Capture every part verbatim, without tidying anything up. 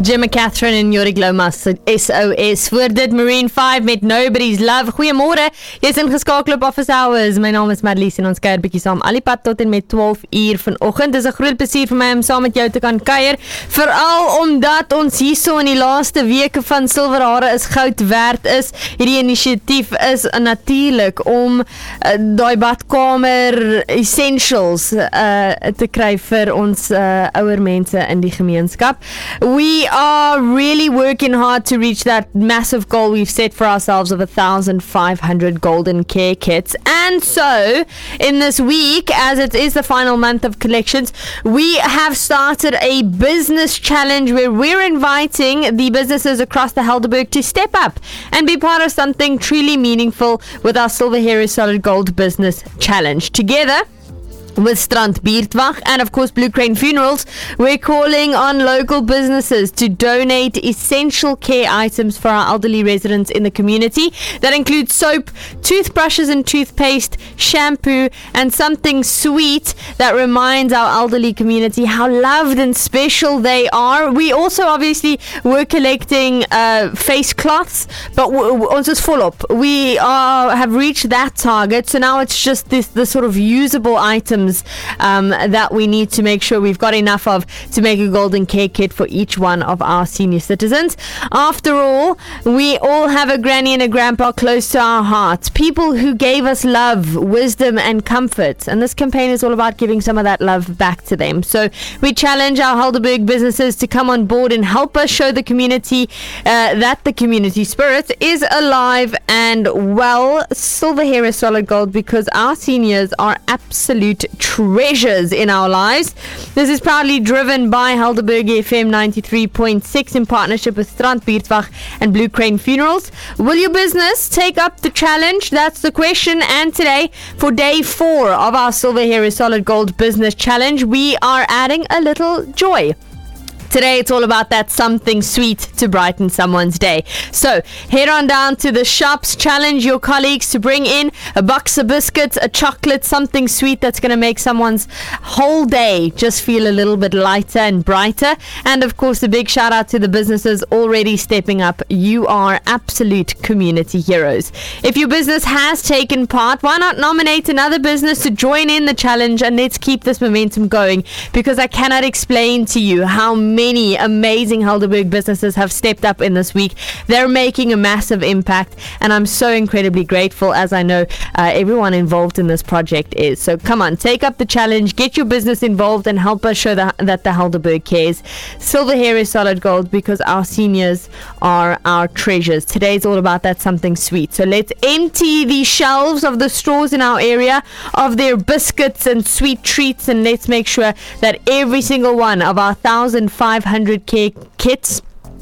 Gemma Catherine en Jorik Lomas, S O S. Voor dit Marine five met Nobody's Love. Goeiemôre, jy is ingeskakel op Office Hours. My naam is Marlies en ons kuier bietjie saam al die pad tot en met twaalf uur vanoggend. Dis 'n groot plesier vir my om saam met jou te kan kuier, veral omdat ons hierso in die laaste weke van Silverhare is goud werd is. Hierdie inisiatief is natuurlik om uh, daai badkamer essentials uh, te kry vir ons uh, ouer mense in die gemeenskap. We are really working hard to reach that massive goal we've set for ourselves of one thousand five hundred golden care kits. And so, in this week, as it is the final month of collections, we have started a business challenge where we're inviting the businesses across the Helderberg to step up and be part of something truly meaningful with our Silver Hero Solid Gold Business Challenge. Together with Strand Biertwag and of course Blue Crane Funerals, we're calling on local businesses to donate essential care items for our elderly residents in the community. That includes soap, toothbrushes and toothpaste, shampoo, and something sweet that reminds our elderly community how loved and special they are. We also obviously were collecting uh, face cloths, but ons is volop. We are, have reached that target, so now it's just this the sort of usable items Um, that we need to make sure we've got enough of to make a golden care kit for each one of our senior citizens. After all, we all have a granny and a grandpa close to our hearts, people who gave us love, wisdom and comfort, and this campaign is all about giving some of that love back to them. So we challenge our Helderberg businesses to come on board and help us show the community uh, that the community spirit is alive and well. Silver Hero Solid Gold, because our seniors are absolute treasures in our lives. This is proudly driven by Helderberg F M ninety-three point six in partnership with Strand Biertwag and Blue Crane Funerals. Will your business take up the challenge? That's the question. And today, for day four of our Silver Hero Solid Gold Business Challenge, we are adding a little joy. Today it's all about that something sweet to brighten someone's day. So head on down to the shops, challenge your colleagues to bring in a box of biscuits, a chocolate, something sweet that's going to make someone's whole day just feel a little bit lighter and brighter. And of course, a big shout out to the businesses already stepping up. You are absolute community heroes. If your business has taken part, why not nominate another business to join in the challenge, and let's keep this momentum going, because I cannot explain to you how many Many amazing Helderberg businesses have stepped up in this week. They're making a massive impact, and I'm so incredibly grateful, as I know uh, everyone involved in this project is. So come on, take up the challenge, get your business involved, and help us show the, that the Helderberg cares. Silver Hero Solid Gold, because our seniors are our treasures. Today's all about that something sweet. So let's empty the shelves of the stores in our area of their biscuits and sweet treats, and let's make sure that every single one of our one thousand five hundred care kits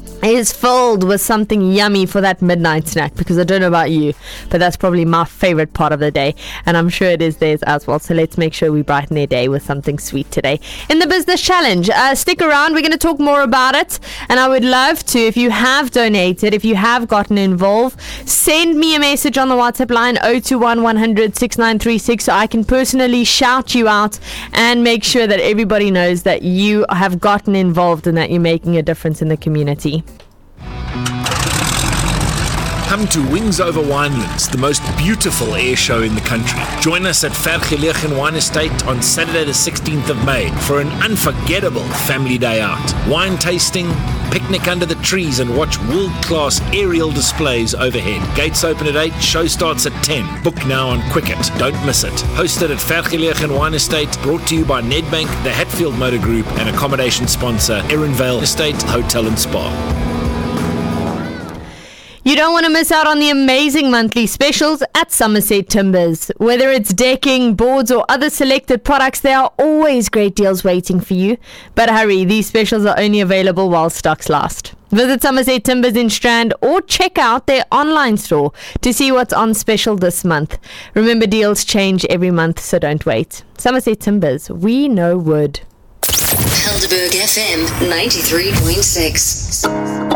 is filled with something yummy for that midnight snack, because I don't know about you, but that's probably my favorite part of the day, and I'm sure it is theirs as well. So let's make sure we brighten their day with something sweet today in the business challenge. Uh, stick around, we're going to talk more about it, and I would love to, if you have donated, if you have gotten involved, send me a message on the WhatsApp line oh two one, one hundred, six nine three six, so I can personally shout you out and make sure that everybody knows that you have gotten involved and that you're making a difference in the community. Come to Wings Over Winelands, the most beautiful air show in the country. Join us at Vergelegen Wine Estate on Saturday the sixteenth of May for an unforgettable family day out. Wine tasting, picnic under the trees, and watch world-class aerial displays overhead. Gates open at eight, show starts at ten. Book now on Quicket, don't miss it. Hosted at Vergelegen Wine Estate, brought to you by Nedbank, the Hatfield Motor Group, and accommodation sponsor Erinvale Estate Hotel and Spa. You don't want to miss out on the amazing monthly specials at Somerset Timbers. Whether it's decking, boards or other selected products, there are always great deals waiting for you. But hurry, these specials are only available while stocks last. Visit Somerset Timbers in Strand or check out their online store to see what's on special this month. Remember, deals change every month, so don't wait. Somerset Timbers, we know wood. Helderberg F M ninety-three point six.